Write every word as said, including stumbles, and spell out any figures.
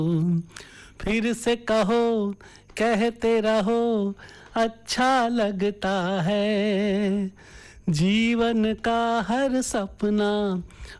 फिर से कहो, कहते रहो, अच्छा लगता है। जीवन का हर सपना